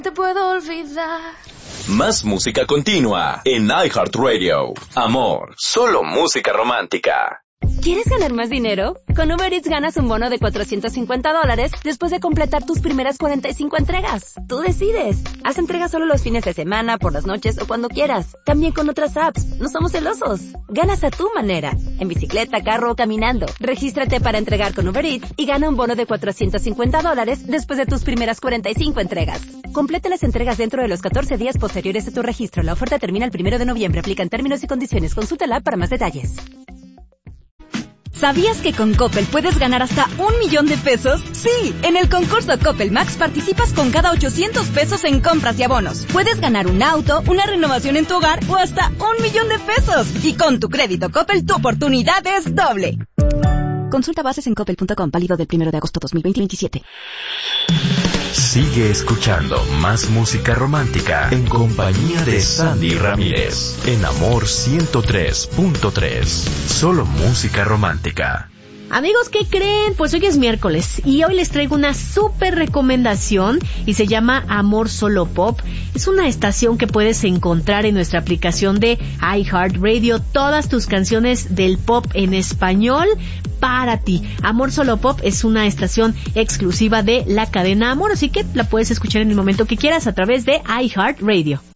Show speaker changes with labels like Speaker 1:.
Speaker 1: Te puedo olvidar.
Speaker 2: Más música continua en iHeartRadio. Amor, solo música romántica.
Speaker 3: ¿Quieres ganar más dinero? Con Uber Eats ganas un bono de $450 después de completar tus primeras 45 entregas. Tú decides. Haz entregas solo los fines de semana, por las noches o cuando quieras. También con otras apps. No somos celosos. Ganas a tu manera. En bicicleta, carro o caminando. Regístrate para entregar con Uber Eats y gana un bono de $450 después de tus primeras 45 entregas. Completa las entregas dentro de los 14 días posteriores a tu registro. La oferta termina el 1 de noviembre. Aplican términos y condiciones. Consulta la app para más detalles.
Speaker 4: ¿Sabías que con Coppel puedes ganar hasta $1,000,000? Sí, en el concurso Coppel Max participas con cada $800 en compras y abonos. Puedes ganar un auto, una renovación en tu hogar o hasta $1,000,000. Y con tu crédito Coppel, tu oportunidad es doble. Consulta bases en coppel.com, válido del 1 de agosto 2027.
Speaker 2: Sigue escuchando más música romántica en compañía de Sandy Ramírez en Amor 103.3. Solo música romántica.
Speaker 5: Amigos, ¿qué creen? Pues hoy es miércoles y hoy les traigo una súper recomendación y se llama Amor Solo Pop. Es una estación que puedes encontrar en nuestra aplicación de iHeartRadio, todas tus canciones del pop en español para ti. Amor Solo Pop es una estación exclusiva de la cadena Amor, así que la puedes escuchar en el momento que quieras a través de iHeartRadio.